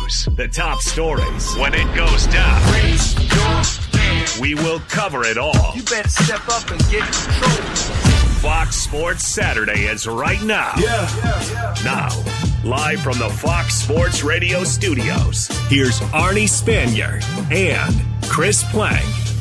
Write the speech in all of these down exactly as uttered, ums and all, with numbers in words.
news, the top stories. When it goes down, raise your hand. We will cover it all. You better step up and get in control. Fox Sports Saturday is right now. Yeah, yeah, yeah. Now, live from the Fox Sports Radio studios, here's Arnie Spanier and Chris Plank.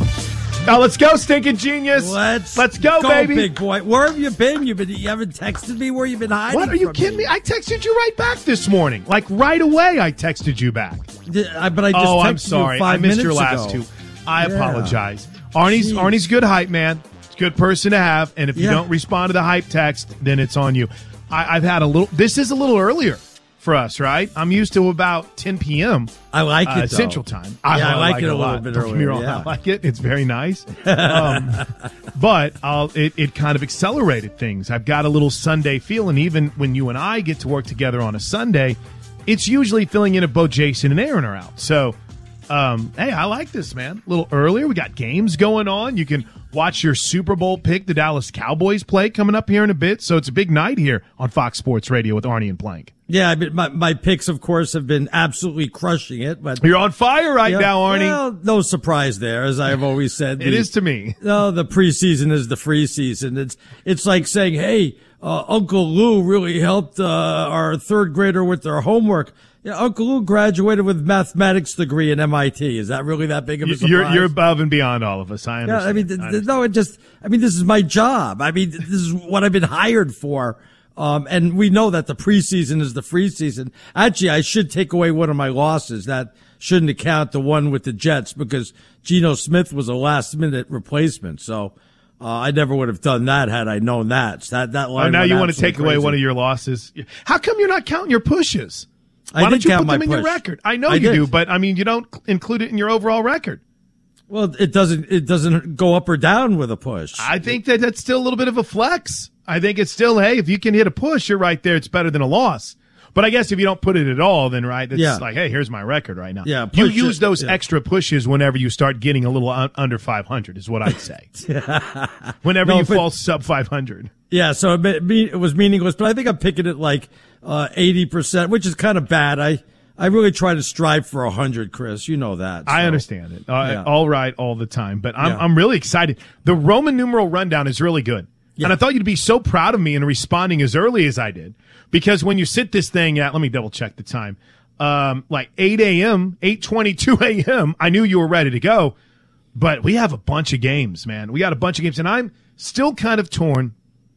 Now let's go, stinking genius. Let's, let's go, go, baby. Big boy. Where have you been? You've been. You haven't texted me where you've been hiding. What are you from kidding me? me? I texted you right back this morning. Like right away, I texted you back. Did, I, but I just oh, texted I'm sorry. you five I missed minutes your last ago. two. I yeah. apologize. Arnie's Jeez. Arnie's good hype, man. It's a good person to have. And if you Yeah. don't respond to the hype text, then it's on you. I, I've had a little. This is a little earlier for us, right? I'm used to about ten p.m. I like uh, it, though. Central Time. Yeah, I, I like, like it a little lot. bit Don't get me earlier. wrong, Yeah. I like it. It's very nice. Um, but I'll, it, it kind of accelerated things. I've got a little Sunday feeling. Even when you and I get to work together on a Sunday, it's usually filling in if both Jason and Aaron are out. So, um, hey, I like this, man. A little earlier. We got games going on. You can watch your Super Bowl pick, the Dallas Cowboys play, coming up here in a bit. So it's a big night here on Fox Sports Radio with Arnie and Plank. Yeah, I mean, my my picks, of course, have been absolutely crushing it. But You're on fire right yeah, now, Arnie. Well, no surprise there, as I've always said. It the, is to me. No, the preseason is the free season. It's it's like saying, hey, uh, Uncle Lou really helped uh, our third grader with their homework. Yeah, Uncle Lou graduated with mathematics degree at M I T. Is that really that big of a surprise? You're, you're above and beyond all of us. I understand. Yeah, I mean, th- I th- understand. no, it just, I mean, this is my job. I mean, this is what I've been hired for. Um, and we know that the preseason is the free season. Actually, I should take away one of my losses. That shouldn't account the one with the Jets because Geno Smith was a last minute replacement. So, uh, I never would have done that had I known that. So that, that line Oh, now went you want to take absolutely away crazy. one of your losses. How come you're not counting your pushes? I Why did don't you count put my them in your push. record? I know I you did. do, but I mean, you don't include it in your overall record. Well, it doesn't, it doesn't go up or down with a push. I think that that's still a little bit of a flex. I think it's still, hey, if you can hit a push, you're right there. It's better than a loss. But I guess if you don't put it at all, then right, it's Yeah. like, hey, here's my record right now. Yeah, you push use it, those yeah. extra pushes whenever you start getting a little un- under five hundred is what I'd say. Whenever No, you but- fall sub five hundred. Yeah, so it, ma- me- it was meaningless, but I think I'm picking it like uh, eighty percent, which is kind of bad. I I really try to strive for one hundred, Chris. You know that. I so. understand it. Uh, Yeah. All right, all the time. But I'm Yeah. I'm really excited. The Roman numeral rundown is really good. Yeah. And I thought you'd be so proud of me in responding as early as I did. Because when you sit this thing at, let me double check the time, um, like eight a.m., eight twenty-two a.m., I knew you were ready to go. But we have a bunch of games, man. We got a bunch of games. And I'm still kind of torn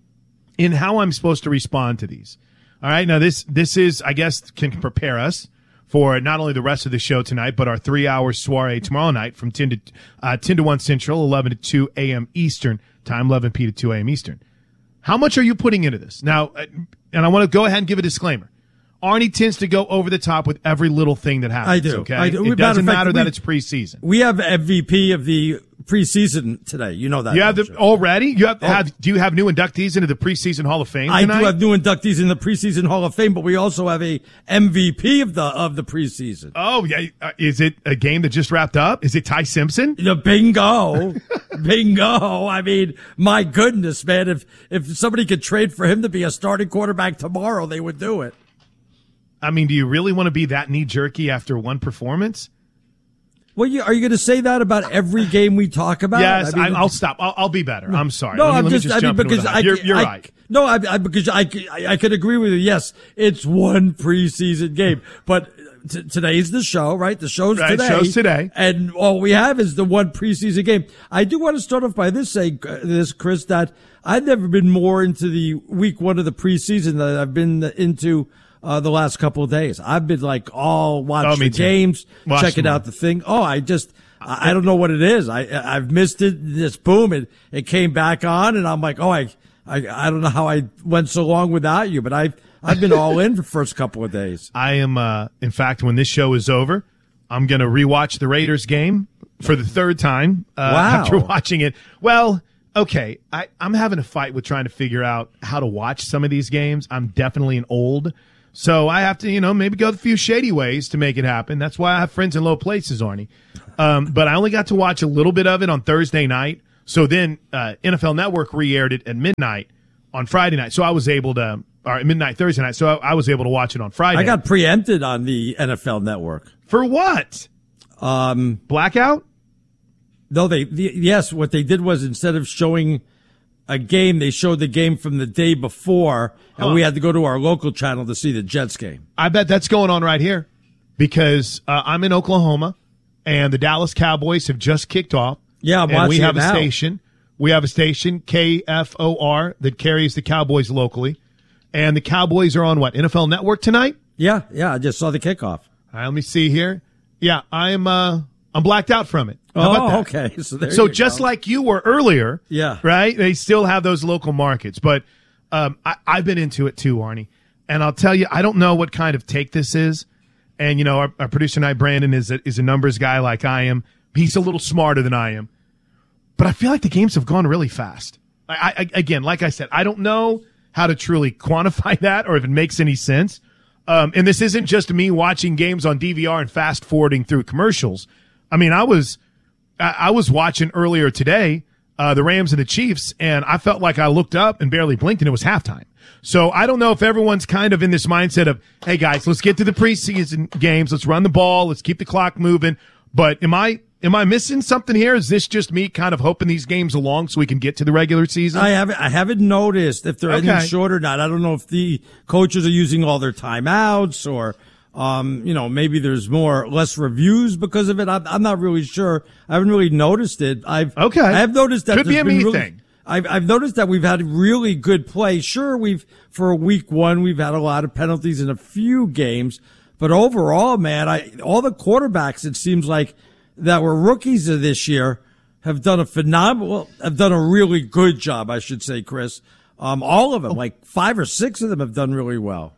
in how I'm supposed to respond to these. All right. Now, this this is, I guess, can prepare us for not only the rest of the show tonight, but our three-hour soiree tomorrow night from ten to uh, ten to one Central, eleven to two a.m. Eastern time, eleven p.m. to two a.m. Eastern. How much are you putting into this? Now, uh, and I want to go ahead and give a disclaimer. Arnie tends to go over the top with every little thing that happens. I do. Okay? I do. It Matter doesn't of fact, matter we- that it's preseason. We have M V P of the preseason today. You know that. You have don't the you? already. You have, Oh. have. Do you have new inductees into the preseason Hall of Fame I tonight? do have new inductees in the preseason Hall of Fame, but we also have a M V P of the of the preseason. Oh, yeah. Uh, is it a game that just wrapped up? Is it Ty Simpson? The bingo, bingo. I mean, my goodness, man! If if somebody could trade for him to be a starting quarterback tomorrow, they would do it. I mean, do you really want to be that knee-jerky after one performance? Well, you, are you going to say that about every game we talk about? Yes, I mean, I, I'll stop. I'll, I'll be better. I'm sorry. No, let me, I'm let me just, just I mean, jump into because the I, hype. You're, you're I, right. No, I, I because I, I, I could agree with you. Yes, it's one preseason game, but t- today's the show, right? The show's Right, today. show's today. And all we have is the one preseason game. I do want to start off by this saying, uh, this, Chris, that I've never been more into the week one of the preseason than I've been into uh, the last couple of days. I've been like all watching Oh, me the too. games, Watched checking them all. out the thing. Oh, I just, I I don't know what it is. I, I've missed it. This boom, it, it came back on and I'm like, oh, I, I, I don't know how I went so long without you, but I've, I've been all in for the first couple of days. I am, uh, in fact, when this show is over, I'm going to rewatch the Raiders game for the third time uh, Wow. after watching it. Well, okay, I, I'm having a fight with trying to figure out how to watch some of these games. I'm definitely an old, so I have to, you know, maybe go a few shady ways to make it happen. That's why I have friends in low places, Arnie. Um, but I only got to watch a little bit of it on Thursday night. So then uh, N F L Network re-aired it at midnight on Friday night. So I was able to or midnight Thursday night. So I, I was able to watch it on Friday. I got preempted on the N F L Network. For what? Um, Blackout? No, they, the, yes, what they did was instead of showing a game, they showed the game from the day before, and huh. we had to go to our local channel to see the Jets game. I bet that's going on right here because uh, I'm in Oklahoma, and the Dallas Cowboys have just kicked off. Yeah, I'm and watching we have it a now. station. We have a station, K F O R, that carries the Cowboys locally. And the Cowboys are on what, N F L Network tonight? Yeah, yeah, I just saw the kickoff. All right, let me see here. Yeah, I'm uh, I'm blacked out from it. How oh, about that? okay. So, there so you just go. like you were earlier, Yeah. right? They still have those local markets. But um, I, I've been into it too, Arnie. And I'll tell you, I don't know what kind of take this is. And, you know, our, our producer tonight, Brandon, is a, is a numbers guy like I am. He's a little smarter than I am. But I feel like the games have gone really fast. I, I, again, like I said, I don't know how to truly quantify that or if it makes any sense. Um, and this isn't just me watching games on D V R and fast forwarding through commercials. I mean, I was, I, I was watching earlier today, uh, the Rams and the Chiefs, and I felt like I looked up and barely blinked and it was halftime. So I don't know if everyone's kind of in this mindset of, hey guys, let's get to the preseason games. Let's run the ball. Let's keep the clock moving. But am I, Am I missing something here? Is this just me kind of hoping these games along so we can get to the regular season? I haven't, I haven't noticed if they're Okay. any short or not. I don't know if the coaches are using all their timeouts or, um, you know, maybe there's more, less reviews because of it. I'm, I'm not really sure. I haven't really noticed it. I've, Okay. I have noticed that Could be there's a been me really, thing. I've, I've noticed that we've had really good play. Sure, we've, for week one, we've had a lot of penalties in a few games, but overall, man, I, all the quarterbacks, it seems like, that were rookies of this year have done a phenomenal, have done a really good job, I should say, Chris. Um, all of them, like five or six of them have done really well.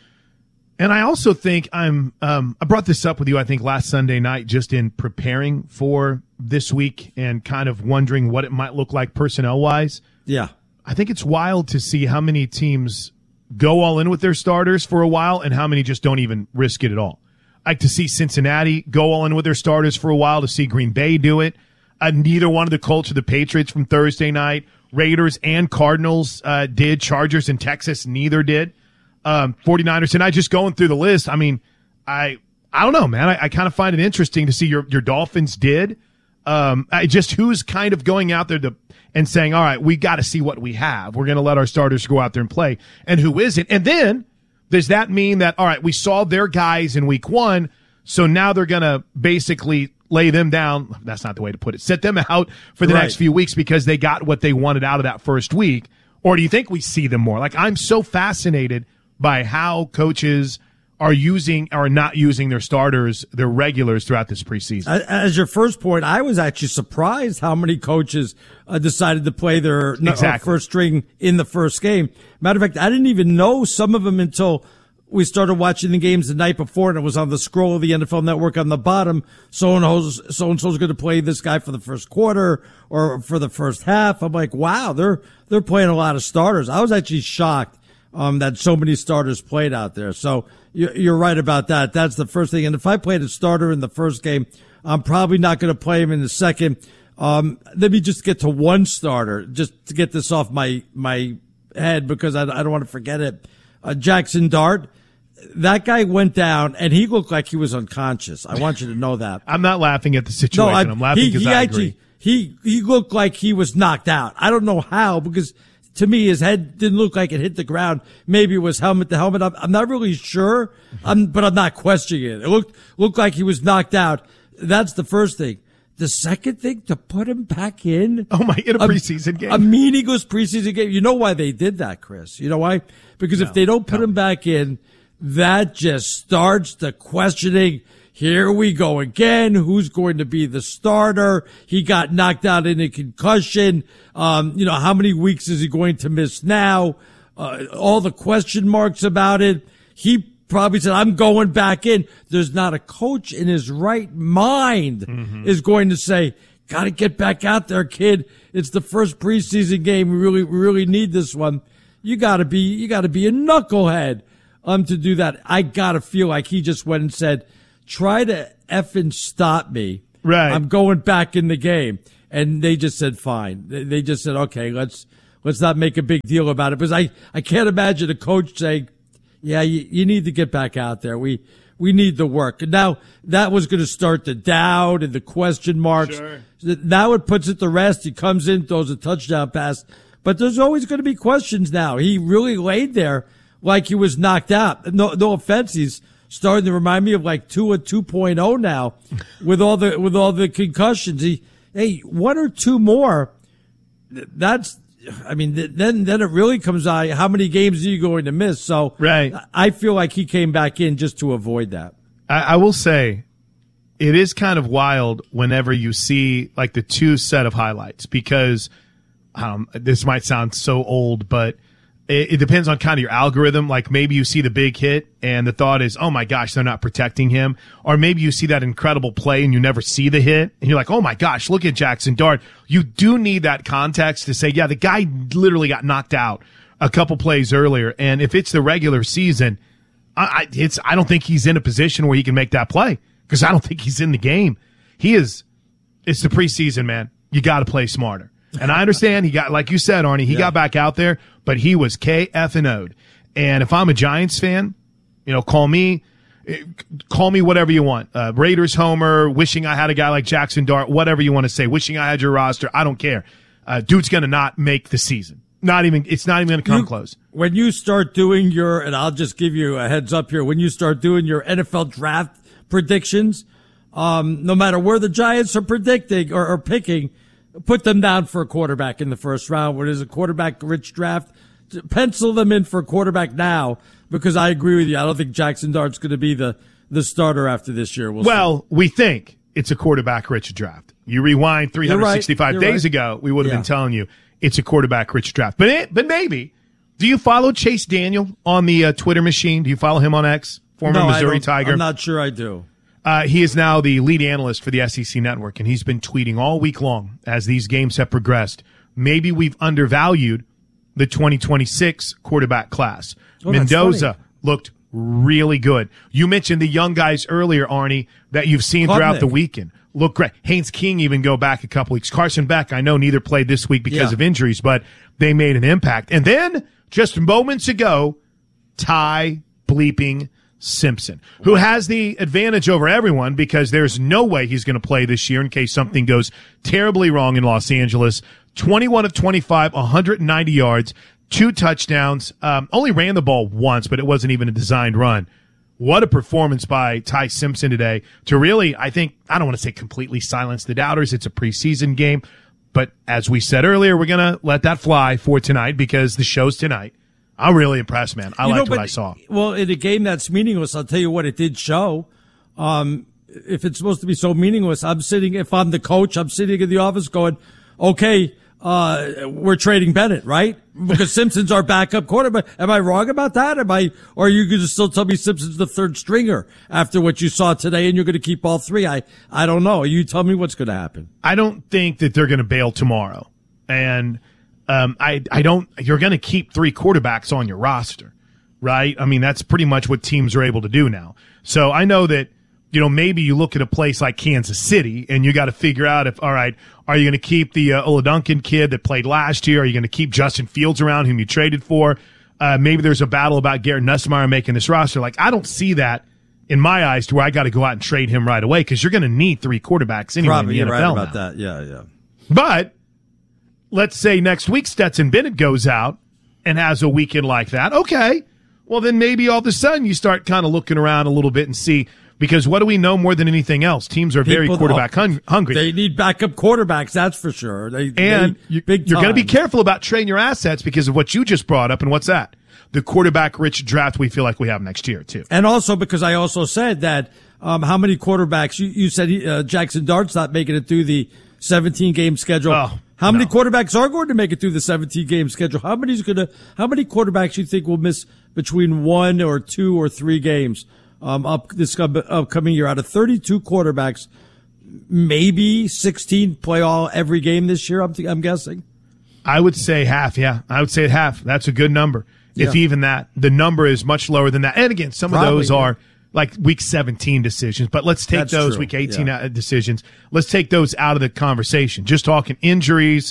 And I also think I'm, um, I brought this up with you, I think, last Sunday night, just in preparing for this week and kind of wondering what it might look like personnel wise. Yeah. I think it's wild to see how many teams go all in with their starters for a while and how many just don't even risk it at all. Like to see Cincinnati go all in with their starters for a while, to see Green Bay do it. Uh, neither one of the Colts or the Patriots from Thursday night. Raiders and Cardinals uh, did. Chargers and Texas neither did. Um, 49ers. And I just going through the list, I mean, I I don't know, man. I, I kind of find it interesting to see your, your Dolphins did. Um, I just who's kind of going out there to and saying, all right, we got to see what we have. We're going to let our starters go out there and play. And who isn't? And then does that mean that, all right, we saw their guys in week one, so now they're going to basically lay them down? That's not the way to put it. Set them out for the Right. next few weeks because they got what they wanted out of that first week? Or do you think we see them more? Like, I'm so fascinated by how coaches are using or not using their starters, their regulars throughout this preseason. As your first point, I was actually surprised how many coaches uh, decided to play their Exactly. uh, first string in the first game. Matter of fact, I didn't even know some of them until we started watching the games the night before, and it was on the scroll of the N F L Network on the bottom. So and so and so's going to play this guy for the first quarter or for the first half. I'm like, wow, they're they're playing a lot of starters. I was actually shocked um, that so many starters played out there. So you're right about that. That's the first thing. And if I played a starter in the first game, I'm probably not going to play him in the second. Um, let me just get to one starter, just to get this off my, my head because I, I don't want to forget it. Uh, Jackson Dart, that guy went down and he looked like he was unconscious. I want you to know that. I'm not laughing at the situation. I, I'm laughing he, because he I actually, agree. He, he looked like he was knocked out. I don't know how because to me, his head didn't look like it hit the ground. Maybe it was helmet to helmet. I'm, I'm not really sure, I'm, but I'm not questioning it. It looked, looked like he was knocked out. That's the first thing. The second thing, to put him back in. Oh my, in a preseason game. A meaningless preseason game. You know why they did that, Chris? You know why? Because No, if they don't put him back in, that just starts the questioning. Here we go again. Who's going to be the starter? He got knocked out in a concussion. Um, you know, how many weeks is he going to miss now? Uh, all the question marks about it. He probably said, I'm going back in. There's not a coach in his right mind mm-hmm. is going to say, got to get back out there, kid. It's the first preseason game. We really, we really need this one. You got to be, you got to be a knucklehead, um, to do that. I got to feel like he just went and said, try to effing stop me. Right. I'm going back in the game. And they just said, fine. They just said, okay, let's, let's not make a big deal about it. Because I, I can't imagine a coach saying, yeah, you, you need to get back out there. We, we need the work. And now that was going to start the doubt and the question marks. Sure. Now it puts it to rest. He comes in, throws a touchdown pass. But there's always going to be questions now. He really laid there like he was knocked out. No, no offense. He's starting to remind me of like Tua two point oh now with all the, with all the concussions. He, hey, one or two more. That's, I mean, then, then it really comes out. How many games are you going to miss? So right. I feel like he came back in just to avoid that. I, I will say it is kind of wild whenever you see like the two set of highlights because, um, this might sound so old, but it, it depends on kind of your algorithm. Like maybe you see the big hit and the thought is, oh my gosh, they're not protecting him. Or maybe you see that incredible play and you never see the hit and you're like, oh my gosh, look at Jackson Dart. You do need that context to say, yeah, the guy literally got knocked out a couple plays earlier. And if it's the regular season, I, I, it's, I don't think he's in a position where he can make that play because I don't think he's in the game. He is, it's the preseason, man. You got to play smarter. And I understand he got, like you said, Arnie, he yeah. got back out there, but he was K F and O'd. And if I'm a Giants fan, you know, call me, call me whatever you want. Uh, Raiders homer, wishing I had a guy like Jackson Dart, whatever you want to say, wishing I had your roster. I don't care. Uh, dude's going to not make the season. Not even, it's not even going to come you, close. When you start doing your, and I'll just give you a heads up here, when you start doing your N F L draft predictions, um, no matter where the Giants are predicting or, or picking, put them down for a quarterback in the first round. Where there's a quarterback-rich draft, pencil them in for a quarterback now because I agree with you. I don't think Jackson Dart's going to be the, the starter after this year. We'll, well see. We think it's a quarterback-rich draft. You rewind three hundred sixty-five right. days right. ago, we would have yeah. been telling you it's a quarterback-rich draft. But it, but maybe. Do you follow Chase Daniel on the uh, Twitter machine? Do you follow him on X? Former no, Missouri Tiger. I'm not sure I do. Uh, he is now the lead analyst for the S E C Network, and he's been tweeting all week long as these games have progressed. Maybe we've undervalued the twenty twenty-six quarterback class. Oh, Mendoza looked really good. You mentioned the young guys earlier, Arnie, that you've seen Klubnik. throughout the weekend. Look great. Haynes King even go back a couple weeks. Carson Beck, I know neither played this week because yeah. of injuries, but they made an impact. And then, just moments ago, Ty bleeping Simpson, who has the advantage over everyone because there's no way he's going to play this year in case something goes terribly wrong in Los Angeles. twenty-one of twenty-five, one hundred ninety yards, two touchdowns, um, only ran the ball once, but it wasn't even a designed run. What a performance by Ty Simpson today to really, I think, I don't want to say completely silence the doubters. It's a preseason game, but as we said earlier, we're going to let that fly for tonight because the show's tonight. I'm really impressed, man. I you liked know, what I saw. Well, in a game that's meaningless, I'll tell you what it did show. Um, if it's supposed to be so meaningless, I'm sitting, if I'm the coach, I'm sitting in the office going, okay, uh, we're trading Bennett, right? Because Simpson's our backup quarterback. Am I wrong about that? Am I, or are you going to still tell me Simpson's the third stringer after what you saw today and you're going to keep all three? I, I don't know. You tell me what's going to happen. I don't think that they're going to bail tomorrow. And, Um, I, I don't, you're going to keep three quarterbacks on your roster, right? I mean, that's pretty much what teams are able to do now. So I know that, you know, maybe you look at a place like Kansas City and you got to figure out if, all right, are you going to keep the uh, Oladuncan kid that played last year? Are you going to keep Justin Fields around whom you traded for? Uh, maybe there's a battle about Garrett Nussmeier making this roster. Like, I don't see that in my eyes to where I got to go out and trade him right away because you're going to need three quarterbacks anyway Probably, in the you're N F L right about now. that. Yeah, yeah. But let's say next week Stetson Bennett goes out and has a weekend like that. Okay. Well, then maybe all of a sudden you start kind of looking around a little bit and see, because what do we know more than anything else? Teams are very People quarterback hun- hungry. They need backup quarterbacks, that's for sure. They, and they, you, big you're going to be time. careful about trading your assets because of what you just brought up. And what's that? The quarterback-rich draft we feel like we have next year, too. And also because I also said that um, how many quarterbacks, you, you said uh, Jackson Dart's not making it through the seventeen-game schedule. Oh. How many No. quarterbacks are going to make it through the seventeen-game schedule? How many's going to? How many quarterbacks you think will miss between one or two or three games um, up this upcoming year? Out of thirty-two quarterbacks, maybe sixteen play all every game this year. I'm, th- I'm guessing. I would say half. Yeah, I would say half. That's a good number. If Yeah. even that, the number is much lower than that. And again, some Probably, of those yeah. are like week seventeen decisions, but let's take That's those true. week eighteen Yeah. decisions. Let's take those out of the conversation. Just talking injuries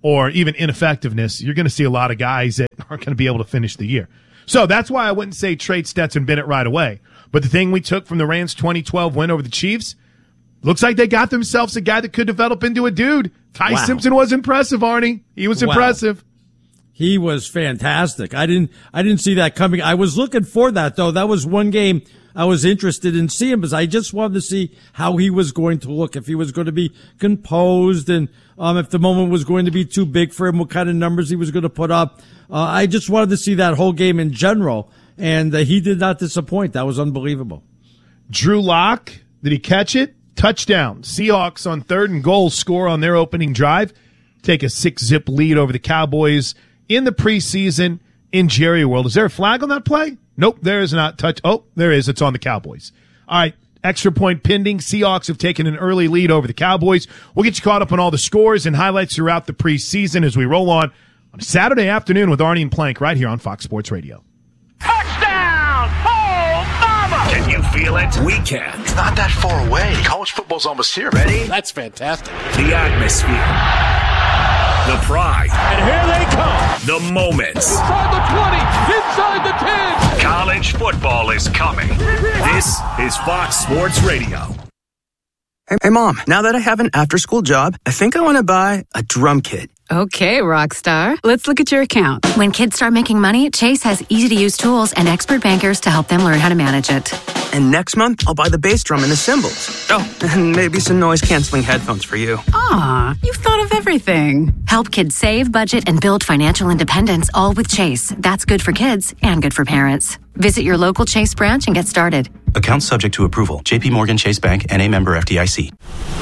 or even ineffectiveness, you're going to see a lot of guys that aren't going to be able to finish the year. So that's why I wouldn't say trade Stetson Bennett right away. But the thing we took from the Rams' twenty twelve win over the Chiefs, looks like they got themselves a guy that could develop into a dude. Ty Wow. Simpson was impressive, Arnie. He was Wow. impressive. He was fantastic. I didn't, I didn't see that coming. I was looking for that though. That was one game I was interested in seeing because I just wanted to see how he was going to look, if he was going to be composed and, um, if the moment was going to be too big for him, what kind of numbers he was going to put up. Uh, I just wanted to see that whole game in general. And uh, he did not disappoint. That was unbelievable. Drew Lock, did he catch it? Touchdown. Seahawks on third and goal score on their opening drive. Take a six-zip lead over the Cowboys in the preseason in Jerry World. Is there a flag on that play? Nope, there is not. Touch. Oh, there is. It's on the Cowboys. All right, extra point pending. Seahawks have taken an early lead over the Cowboys. We'll get you caught up on all the scores and highlights throughout the preseason as we roll on on a Saturday afternoon with Arnie and Plank right here on Fox Sports Radio. Touchdown! Oh, mama! Can you feel it? We can. It's not that far away. College football's almost here. Ready? That's fantastic. The atmosphere. The pride. And here they come. The moments. Inside the twenty. Inside the ten. College football is coming. This is Fox Sports Radio. Hey, hey, Mom, now that I have an after-school job, I think I want to buy a drum kit. Okay, Rockstar. Let's look at your account. When kids start making money, Chase has easy-to-use tools and expert bankers to help them learn how to manage it. And next month, I'll buy the bass drum and the cymbals. Oh, and maybe some noise-canceling headphones for you. Aw, you've thought of everything. Help kids save, budget, and build financial independence, all with Chase. That's good for kids and good for parents. Visit your local Chase branch and get started. Account subject to approval. J P Morgan Chase Bank, N A member F D I C.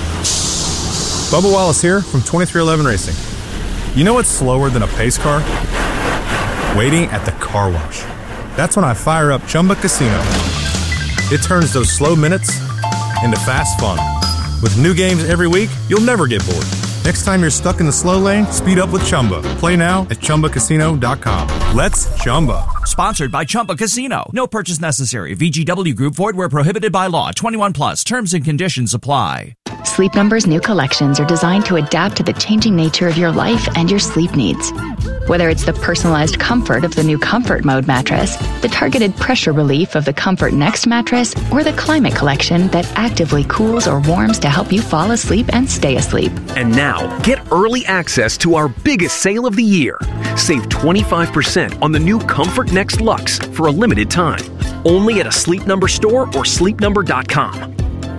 Bubba Wallace here from twenty-three eleven Racing. You know what's slower than a pace car? Waiting at the car wash. That's when I fire up Chumba Casino. It turns those slow minutes into fast fun. With new games every week, you'll never get bored. Next time you're stuck in the slow lane, speed up with Chumba. Play now at Chumba Casino dot com. Let's Chumba. Sponsored by Chumba Casino. No purchase necessary. V G W Group. Void where prohibited by law. twenty-one plus. Terms and conditions apply. Sleep Number's new collections are designed to adapt to the changing nature of your life and your sleep needs. Whether it's the personalized comfort of the new Comfort Mode mattress, the targeted pressure relief of the Comfort Next mattress, or the Climate Collection that actively cools or warms to help you fall asleep and stay asleep. And now, get early access to our biggest sale of the year. Save twenty-five percent on the new Comfort Next Luxe for a limited time. Only at a Sleep Number store or sleep number dot com.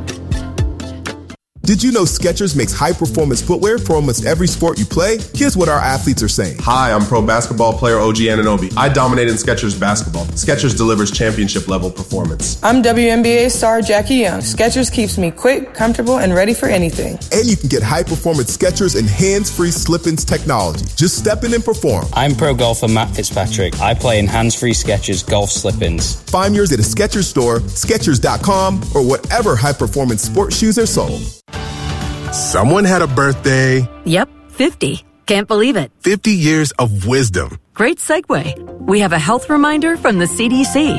Did you know Skechers makes high-performance footwear for almost every sport you play? Here's what our athletes are saying. Hi, I'm pro basketball player O G Anunoby. I dominate in Skechers basketball. Skechers delivers championship-level performance. I'm W N B A star Jackie Young. Skechers keeps me quick, comfortable, and ready for anything. And you can get high-performance Skechers and hands-free slip-ins technology. Just step in and perform. I'm pro golfer Matt Fitzpatrick. I play in hands-free Skechers golf slip-ins. Find yours at a Skechers store, Skechers dot com, or whatever high-performance sports shoes are sold. Someone had a birthday. Yep, fifty. Can't believe it. fifty years of wisdom. Great segue. We have a health reminder from the C D C.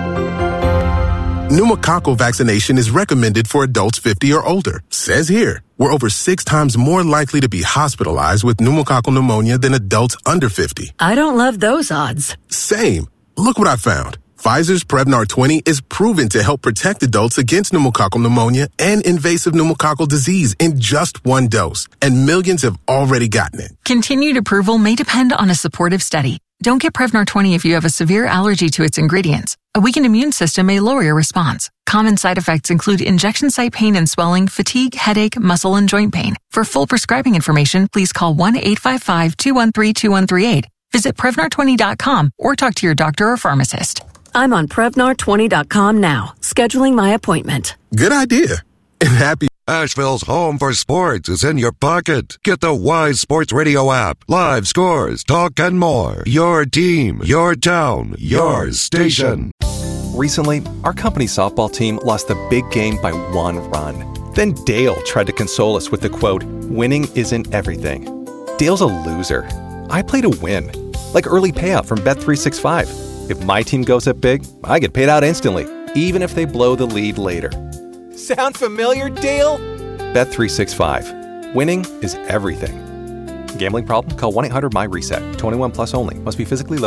Pneumococcal vaccination is recommended for adults fifty or older. Says here, we're over six times more likely to be hospitalized with pneumococcal pneumonia than adults under fifty. I don't love those odds. Same. Look what I found. Pfizer's Prevnar twenty is proven to help protect adults against pneumococcal pneumonia and invasive pneumococcal disease in just one dose, and millions have already gotten it. Continued approval may depend on a supportive study. Don't get Prevnar twenty if you have a severe allergy to its ingredients. A weakened immune system may lower your response. Common side effects include injection site pain and swelling, fatigue, headache, muscle, and joint pain. For full prescribing information, please call one eight five five, two one three, two one three eight. Visit Prevnar twenty dot com or talk to your doctor or pharmacist. I'm on Prevnar twenty dot com now, scheduling my appointment. Good idea. And happy. Asheville's home for sports is in your pocket. Get the Wise Sports Radio app. Live scores, talk, and more. Your team, your town, your station. Recently, our company softball team lost the big game by one run. Then Dale tried to console us with the quote, "Winning isn't everything." Dale's a loser. I play to win. Like early payout from Bet three sixty-five. If my team goes up big, I get paid out instantly, even if they blow the lead later. Sound familiar, Dale? Bet three sixty-five. Winning is everything. Gambling problem? Call one eight hundred M Y RESET. twenty-one plus only. Must be physically